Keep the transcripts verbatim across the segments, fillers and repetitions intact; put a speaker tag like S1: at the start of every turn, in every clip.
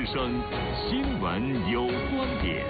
S1: 之声，新闻有观点。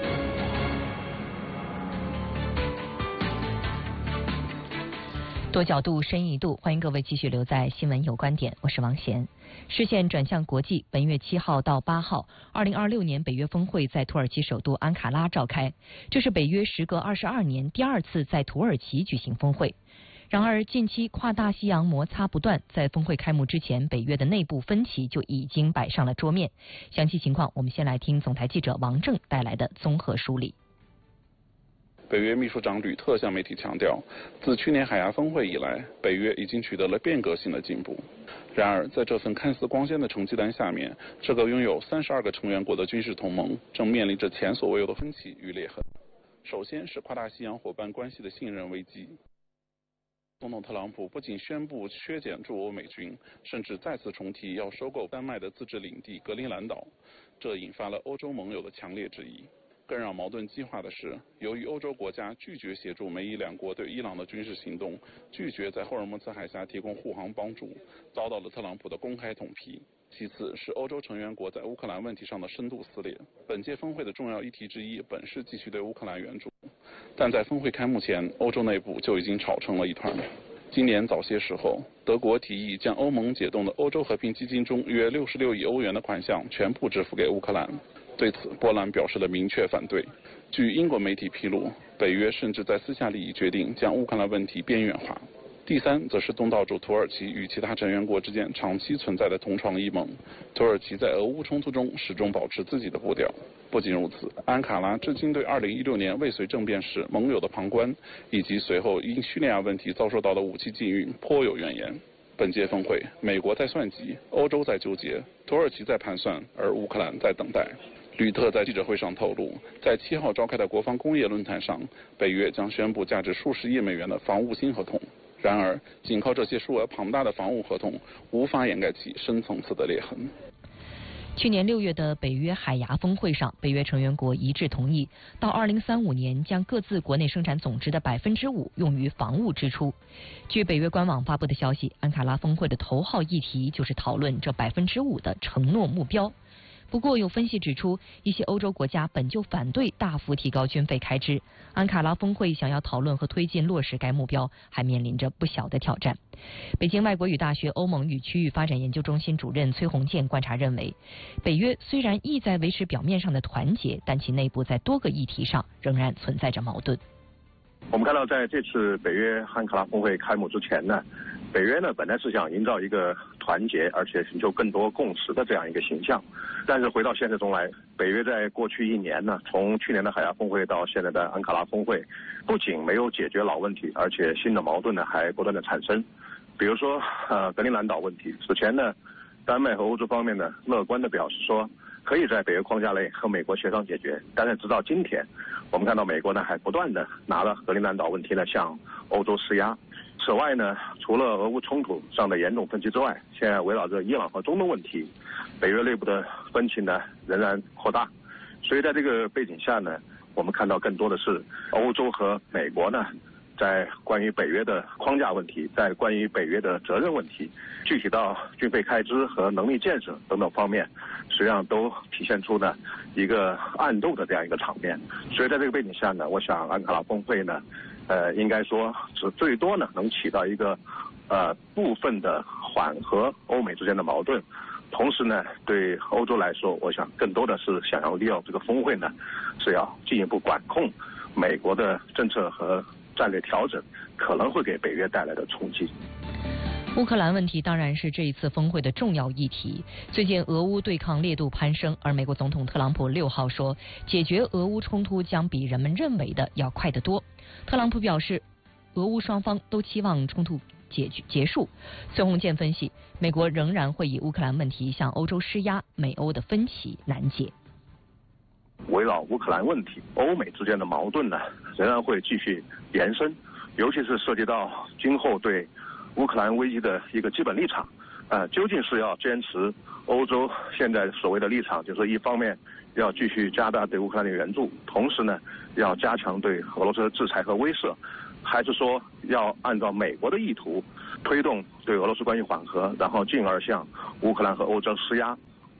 S2: 多角度，深一度，欢迎各位继续留在新闻有观点，我是王贤。视线转向国际，本月七号到八号，二零二六年北约峰会在土耳其首都安卡拉召开，这是北约时隔二十二年第二次在土耳其举行峰会。然而，近期跨大西洋摩擦不断，在峰会开幕之前，北约的内部分歧就已经摆上了桌面。详细情况，我们先来听总台记者王正带来的综合梳理。
S3: 北约秘书长吕特向媒体强调，自去年海牙峰会以来，北约已经取得了变革性的进步。然而，在这份看似光鲜的成绩单下面，这个拥有三十二个成员国的军事同盟正面临着前所未有的分歧与裂痕。首先是跨大西洋伙伴关系的信任危机。总统特朗普不仅宣布削减驻欧美军，甚至再次重提要收购丹麦的自治领地格陵兰岛，这引发了欧洲盟友的强烈质疑。更让矛盾激化的是，由于欧洲国家拒绝协助美伊两国对伊朗的军事行动，拒绝在霍尔木兹海峡提供护航帮助，遭到了特朗普的公开痛批。其次是欧洲成员国在乌克兰问题上的深度撕裂。本届峰会的重要议题之一本是继续对乌克兰援助，但在峰会开幕前，欧洲内部就已经吵成了一团。今年早些时候，德国提议将欧盟解冻的欧洲和平基金中约六十六亿欧元的款项全部支付给乌克兰。对此，波兰表示了明确反对。据英国媒体披露，北约甚至在私下里已决定将乌克兰问题边缘化。第三，则是东道主土耳其与其他成员国之间长期存在的同床异梦。土耳其在俄乌冲突中始终保持自己的步调。不仅如此，安卡拉至今对二零一六年未遂政变时盟友的旁观，以及随后因叙利亚问题遭受到的武器禁运颇有怨言。本届峰会，美国在算计，欧洲在纠结，土耳其在盘算，而乌克兰在等待。吕特在记者会上透露，在七号召开的国防工业论坛上，北约将宣布价值数十亿美元的防务新合同。然而，仅靠这些数额庞大的防务合同，无法掩盖其深层次的裂痕。
S2: 去年六月的北约海牙峰会上，北约成员国一致同意，到二零三五年将各自国内生产总值的百分之五用于防务支出。据北约官网发布的消息，安卡拉峰会的头号议题就是讨论这百分之五的承诺目标。不过，有分析指出，一些欧洲国家本就反对大幅提高军费开支，安卡拉峰会想要讨论和推进落实该目标，还面临着不小的挑战。北京外国语大学欧盟与区域发展研究中心主任崔洪建观察认为，北约虽然意在维持表面上的团结，但其内部在多个议题上仍然存在着矛盾。
S4: 我们看到，在这次北约安卡拉峰会开幕之前呢，北约呢本来是想营造一个团结而且寻求更多共识的这样一个形象，但是回到现实中来，北约在过去一年呢，从去年的海牙峰会到现在的安卡拉峰会，不仅没有解决老问题，而且新的矛盾呢还不断的产生。比如说，呃，格陵兰岛问题，此前呢，丹麦和欧洲方面呢乐观的表示说，可以在北约框架内和美国协商解决，但是直到今天，我们看到美国呢还不断的拿了格陵兰岛问题呢向欧洲施压。此外呢，除了俄乌冲突上的严重分歧之外，现在围绕着伊朗和中东问题，北约内部的分歧呢仍然扩大。所以在这个背景下呢，我们看到更多的是欧洲和美国呢，在关于北约的框架问题，在关于北约的责任问题，具体到军费开支和能力建设等等方面，实际上都体现出呢一个暗斗的这样一个场面。所以在这个背景下呢，我想安卡拉峰会呢，呃，应该说是最多呢能起到一个呃部分的缓和欧美之间的矛盾。同时呢，对欧洲来说，我想更多的是想要利用这个峰会呢，是要进一步管控美国的政策和战略调整可能会给北约带来的冲击。
S2: 乌克兰问题当然是这一次峰会的重要议题。最近俄乌对抗烈度攀升，而美国总统特朗普六号说，解决俄乌冲突将比人们认为的要快得多。特朗普表示，俄乌双方都期望冲突解决结束。崔洪建分析，美国仍然会以乌克兰问题向欧洲施压，美欧的分歧难解。
S4: 围绕乌克兰问题，欧美之间的矛盾呢，仍然会继续延伸，尤其是涉及到今后对乌克兰危机的一个基本立场，呃，究竟是要坚持欧洲现在所谓的立场，就是一方面要继续加大对乌克兰的援助，同时呢，要加强对俄罗斯的制裁和威慑，还是说要按照美国的意图推动对俄罗斯关系缓和，然后进而向乌克兰和欧洲施压？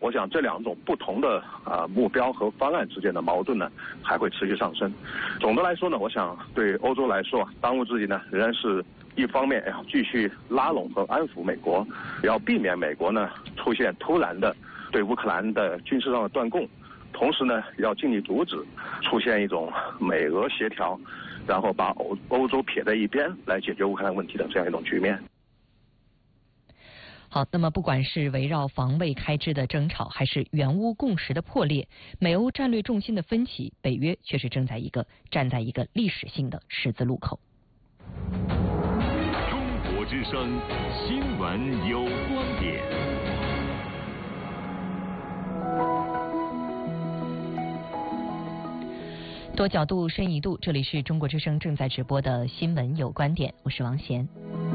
S4: 我想这两种不同的啊、呃、目标和方案之间的矛盾呢，还会持续上升。总的来说呢，我想对欧洲来说，当务之急呢，仍然是一方面要继续拉拢和安抚美国，要避免美国呢出现突然的对乌克兰的军事上的断供，同时呢，要尽力阻止出现一种美俄协调，然后把欧欧洲撇在一边来解决乌克兰问题的这样一种局面。
S2: 好，那么不管是围绕防卫开支的争吵，还是援乌共识的破裂，美欧战略重心的分歧，北约却是正在一个站在一个历史性的十字路口。
S1: 中国之声新闻有观点。
S2: 多角度深一度，这里是中国之声正在直播的新闻有观点，我是王贤。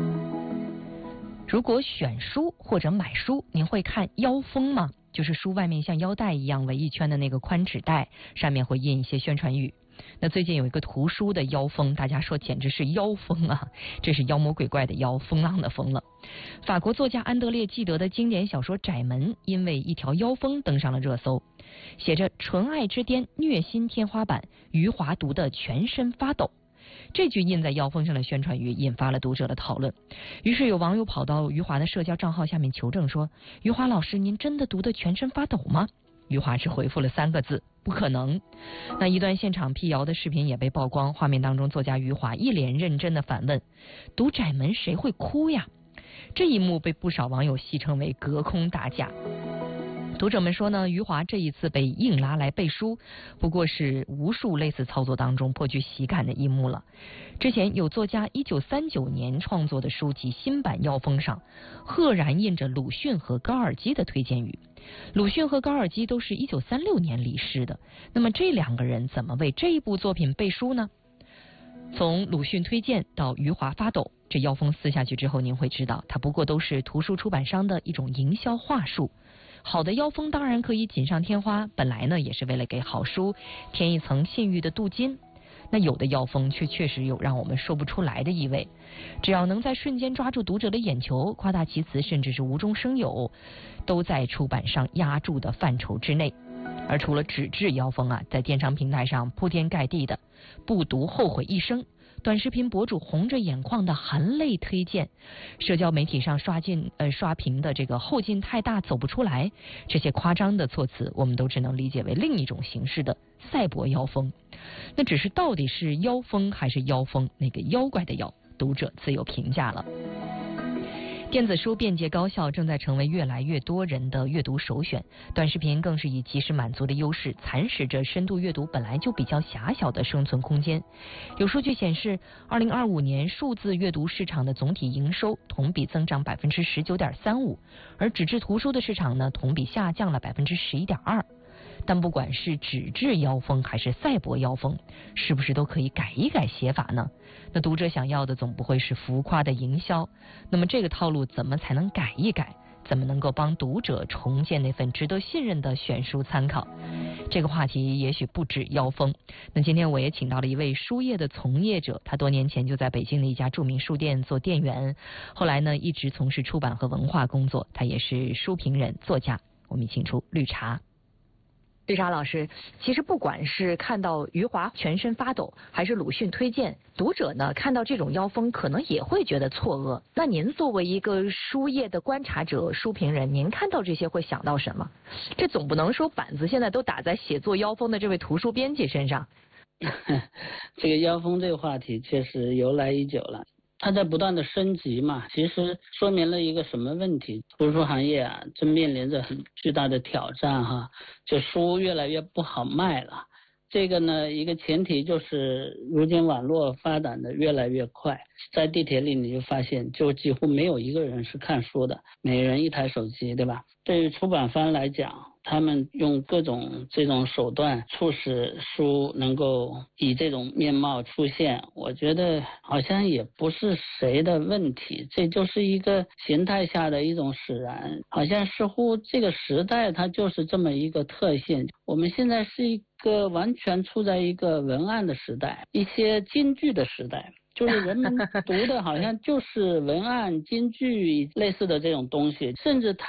S2: 如果选书或者买书，您会看腰封吗？就是书外面像腰带一样围一圈的那个宽纸带，上面会印一些宣传语。那最近有一个图书的腰封，大家说简直是妖风啊，这是妖魔鬼怪的妖，风浪的风了。法国作家安德烈·纪德的经典小说《窄门》因为一条妖封登上了热搜，写着纯爱之巅，虐心天花板，余华读得全身发抖。这句印在腰封上的宣传语引发了读者的讨论，于是有网友跑到余华的社交账号下面求证说，余华老师您真的读得全身发抖吗？余华只回复了三个字，不可能。那一段现场辟谣的视频也被曝光，画面当中作家余华一脸认真的反问，读窄门谁会哭呀？这一幕被不少网友戏称为隔空打假。读者们说呢，余华这一次被硬拉来背书，不过是无数类似操作当中颇具喜感的一幕了。之前有作家一九三九年创作的书籍新版腰封上，赫然印着鲁迅和高尔基的推荐语。鲁迅和高尔基都是一九三六年离世的，那么这两个人怎么为这一部作品背书呢？从鲁迅推荐到余华发抖，这腰封撕下去之后，您会知道它不过都是图书出版商的一种营销话术。好的腰封当然可以锦上添花，本来呢也是为了给好书添一层信誉的镀金。那有的腰封却确实有让我们说不出来的意味，只要能在瞬间抓住读者的眼球，夸大其词甚至是无中生有，都在出版商压注的范畴之内。而除了纸质腰封啊，在电商平台上铺天盖地的不读后悔一生，短视频博主红着眼眶的含泪推荐，社交媒体上刷进呃刷屏的这个后劲太大走不出来，这些夸张的措辞我们都只能理解为另一种形式的赛博妖风。那只是到底是妖风还是妖风，那个妖怪的妖，读者自有评价了。电子书便捷高效，正在成为越来越多人的阅读首选。短视频更是以及时满足的优势，蚕食着深度阅读本来就比较狭小的生存空间。有数据显示，二零二五年数字阅读市场的总体营收同比增长百分之十九点三五，而纸质图书的市场呢，同比下降了百分之十一点二。但不管是纸质妖风还是赛博妖风，是不是都可以改一改写法呢？那读者想要的总不会是浮夸的营销，那么这个套路怎么才能改一改？怎么能够帮读者重建那份值得信任的选书参考？这个话题也许不止妖风。那今天我也请到了一位书业的从业者，他多年前就在北京的一家著名书店做店员，后来呢一直从事出版和文化工作，他也是书评人、作家。我们请出绿茶。绿茶老师，其实不管是看到余华全身发抖，还是鲁迅推荐，读者呢看到这种妖风可能也会觉得错愕。那您作为一个书业的观察者、书评人，您看到这些会想到什么？这总不能说板子现在都打在写作妖风的这位图书编辑身上。
S5: 这个妖风这个话题确实由来已久了，它在不断的升级嘛，其实说明了一个什么问题？图书行业啊，正面临着很巨大的挑战哈，就书越来越不好卖了。这个呢，一个前提就是如今网络发展的越来越快，在地铁里你就发现，就几乎没有一个人是看书的，每人一台手机，对吧？对于出版方来讲，他们用各种这种手段促使书能够以这种面貌出现，我觉得好像也不是谁的问题，这就是一个形态下的一种使然，好像似乎这个时代它就是这么一个特性。我们现在是一个完全处在一个文案的时代，一些金句的时代，就是人们读的好像就是文案、金句类似的这种东西，甚至它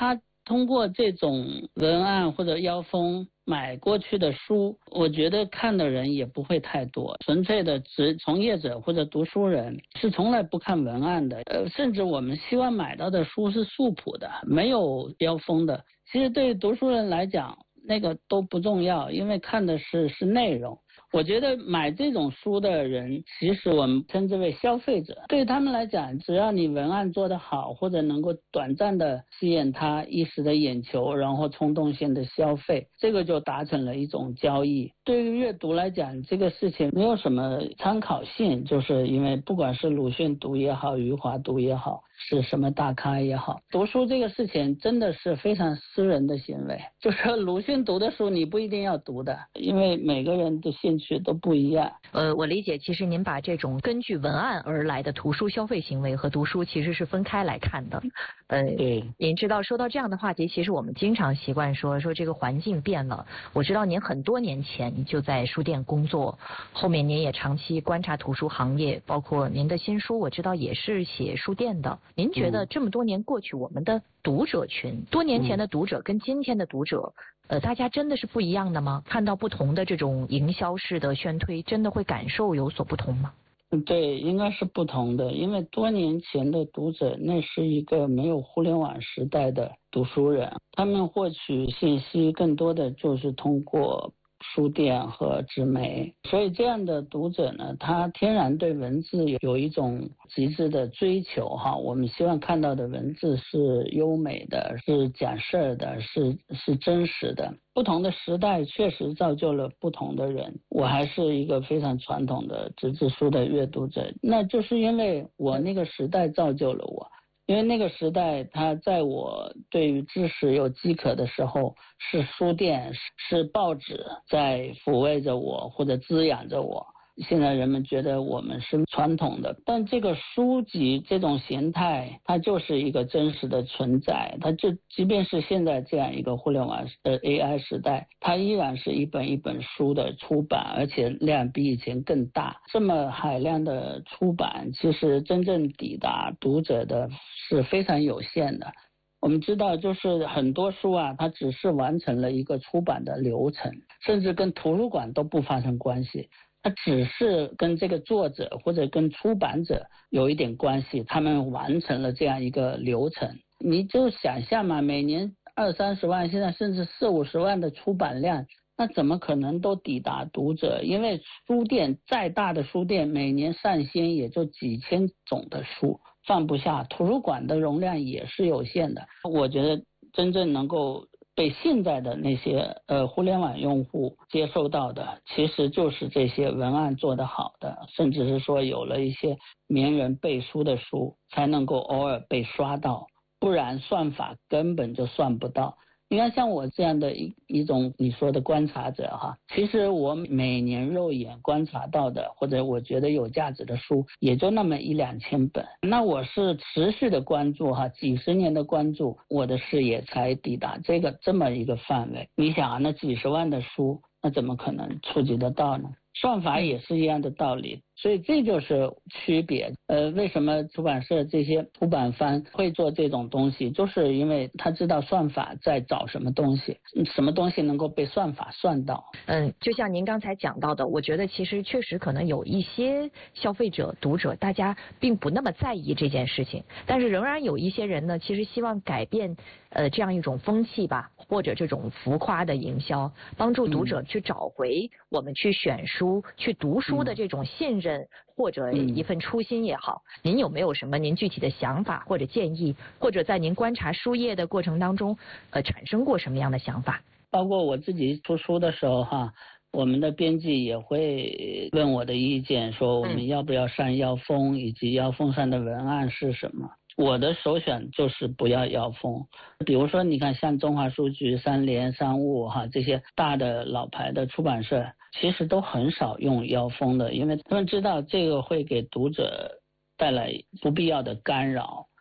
S5: 通过这种文案或者腰封买过去的书，我觉得看的人也不会太多。纯粹的职从业者或者读书人是从来不看文案的，呃，甚至我们希望买到的书是素朴的，没有腰封的。其实对于读书人来讲，那个都不重要，因为看的是是内容。我觉得买这种书的人，其实我们称之为消费者，对他们来讲，只要你文案做得好，或者能够短暂的吸引他一时的眼球，然后冲动性的消费，这个就达成了一种交易。对于阅读来讲，这个事情没有什么参考性，就是因为不管是鲁迅读也好，余华读也好，是什么大咖也好，读书这个事情真的是非常私人的行为。就是鲁迅读的书你不一定要读的，因为每个人的兴趣都不一样。
S2: 呃，我理解，其实您把这种根据文案而来的图书消费行为和读书其实是分开来看的。呃，
S5: 对，
S2: 您知道说到这样的话题，其实我们经常习惯说说这个环境变了。我知道您很多年前就在书店工作，后面您也长期观察图书行业，包括您的新书我知道也是写书店的。您觉得这么多年过去，我们的读者群，多年前的读者跟今天的读者，呃，大家真的是不一样的吗？看到不同的这种营销式的宣推，真的会感受有所不同吗？
S5: 对，应该是不同的，因为多年前的读者那是一个没有互联网时代的读书人，他们获取信息更多的就是通过书店和纸媒，所以这样的读者呢，他天然对文字有一种极致的追求哈。我们希望看到的文字是优美的，是讲事儿的，是是真实的。不同的时代确实造就了不同的人。我还是一个非常传统的纸质书的阅读者，那就是因为我那个时代造就了我。因为那个时代，它在我对于知识有饥渴的时候，是书店，是报纸在抚慰着我或者滋养着我。现在人们觉得我们是传统的，但这个书籍这种形态，它就是一个真实的存在。它就即便是现在这样一个互联网的 A I 时代，它依然是一本一本书的出版，而且量比以前更大。这么海量的出版，其实真正抵达读者的是非常有限的。我们知道，就是很多书啊，它只是完成了一个出版的流程，甚至跟图书馆都不发生关系。它只是跟这个作者或者跟出版者有一点关系，他们完成了这样一个流程。你就想象嘛，每年二三十万，现在甚至四五十万的出版量，那怎么可能都抵达读者？因为书店再大的书店，每年上新也就几千种的书，放不下。图书馆的容量也是有限的。我觉得真正能够被现在的那些呃互联网用户接受到的，其实就是这些文案做得好的，甚至是说有了一些名人背书的书，才能够偶尔被刷到，不然算法根本就算不到。你看像我这样的一一种你说的观察者哈，其实我每年肉眼观察到的或者我觉得有价值的书也就那么一两千本，那我是持续的关注哈，几十年的关注，我的视野才抵达这个这么一个范围。你想啊，那几十万的书，那怎么可能触及得到呢？算法也是一样的道理，所以这就是区别。呃，为什么出版社这些出版方会做这种东西，就是因为他知道算法在找什么东西，什么东西能够被算法算到。
S2: 嗯，就像您刚才讲到的，我觉得其实确实可能有一些消费者、读者，大家并不那么在意这件事情，但是仍然有一些人呢，其实希望改变呃这样一种风气吧，或者这种浮夸的营销，帮助读者去找回我们去选书、嗯、去读书的这种信任、嗯、或者一份初心也好。您有没有什么您具体的想法或者建议，或者在您观察书页的过程当中，呃，产生过什么样的想法？
S5: 包括我自己出书的时候哈，我们的编辑也会问我的意见，说我们要不要上腰封，以及腰封上的文案是什么。我的首选就是不要腰封。比如说你看像中华书局、三联、商务哈这些大的老牌的出版社，其实都很少用腰封的，因为他们知道这个会给读者带来不必要的干扰。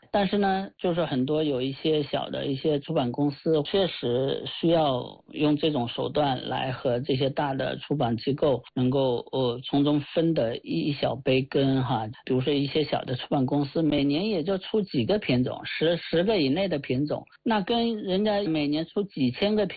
S5: 但是呢，就是很多有一些小的一些出版公司确实需要用这种手段来和这些大的出版机构能够呃从中分得一小杯羹哈。比如说一些小的出版公司每年也就出几个品种，十十个以内的品种，那跟人家每年出几千个品